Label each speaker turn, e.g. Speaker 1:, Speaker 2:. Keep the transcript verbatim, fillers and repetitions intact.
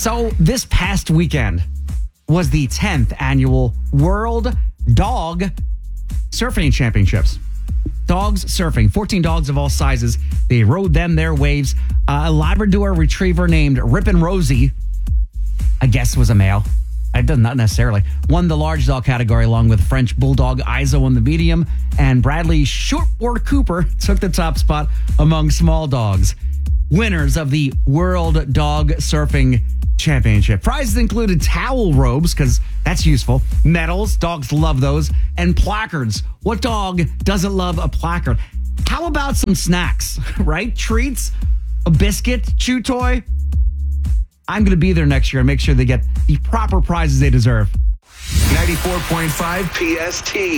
Speaker 1: So this past weekend was the tenth annual World Dog Surfing Championships. Dogs surfing, fourteen dogs of all sizes. They rode them their waves. Uh, a Labrador retriever named Rippin' Rosie, I guess was a male. It does not necessarily. Won the large dog category along with French Bulldog Izo on the medium, and Bradley Shortboard Cooper took the top spot among small dogs. Winners of the World Dog Surfing Championship. Prizes included towel robes, because that's useful, medals, dogs love those, and placards. What dog doesn't love a placard? How about some snacks, right? Treats, a biscuit, chew toy. I'm going to be there next year and make sure they get the proper prizes they deserve.
Speaker 2: ninety-four point five P S T.